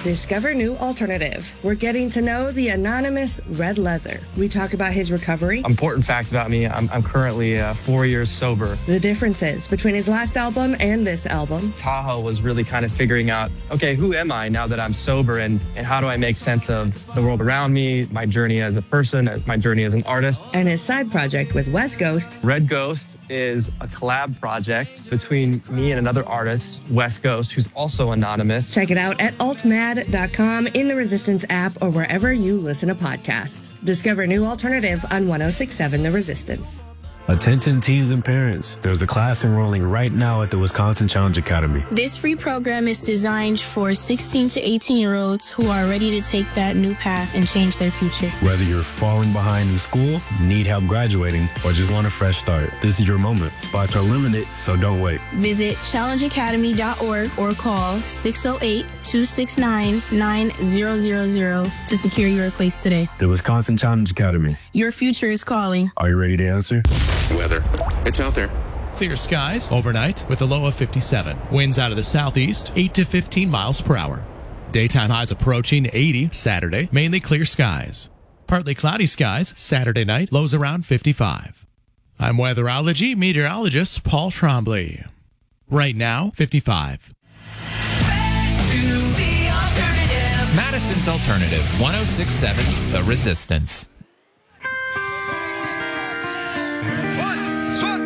Discover New Alternative. We're getting to know the anonymous Red Leather. We talk about his recovery. Important fact about me, I'm currently 4 years sober. The differences between his last album and this album. Tahoe was really kind of figuring out, okay, who am I now that I'm sober, and how do I make sense of the world around me, my journey as a person, my journey as an artist. And his side project with West Ghost. Red Ghost is a collab project between me and another artist, West Ghost, who's also anonymous. Check it out at altmad.com, in the Resistance app, or wherever you listen to podcasts. Discover New Alternative on 106.7 The Resistance. Attention teens and parents. There's a class enrolling right now at the Wisconsin Challenge Academy. This free program is designed for 16 to 18-year-olds who are ready to take that new path and change their future. Whether you're falling behind in school, need help graduating, or just want a fresh start, this is your moment. Spots are limited, so don't wait. Visit challengeacademy.org or call 608-269-9000 to secure your place today. The Wisconsin Challenge Academy. Your future is calling. Are you ready to answer? Weather. It's out there. Clear skies overnight with a low of 57. Winds out of the southeast, 8 to 15 miles per hour. Daytime highs approaching 80 Saturday. Mainly clear skies. Partly cloudy skies Saturday night. Lows around 55. I'm weatherology meteorologist Paul Trombley. Right now, 55. Madison's Alternative, 106.7 The Resistance.